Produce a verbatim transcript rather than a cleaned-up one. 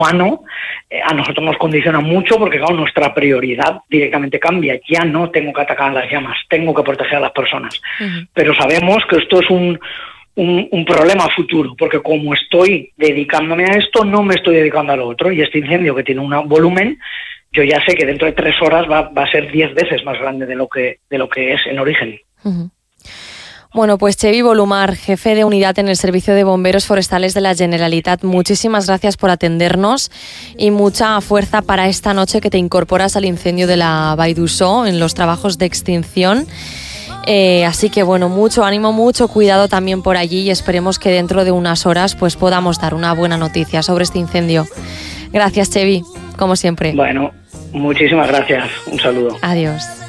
humano, eh, a nosotros nos condiciona mucho porque, claro, nuestra prioridad directamente cambia. Ya no tengo que atacar a las llamas, tengo que proteger a las personas. Uh-huh. Pero sabemos que esto es un, un, un problema futuro, porque como estoy dedicándome a esto, no me estoy dedicando a lo otro. Y este incendio, que tiene un volumen, yo ya sé que dentro de tres horas va, va a ser diez veces más grande de lo que, de lo que es en origen. Uh-huh. Bueno, pues Xevi Bolumar, jefe de unidad en el Servicio de Bomberos Forestales de la Generalitat, muchísimas gracias por atendernos y mucha fuerza para esta noche que te incorporas al incendio de la Vall d'Uixó en los trabajos de extinción. Eh, así que bueno, mucho ánimo, mucho cuidado también por allí y esperemos que dentro de unas horas pues podamos dar una buena noticia sobre este incendio. Gracias, Xevi, como siempre. Bueno, muchísimas gracias. Un saludo. Adiós.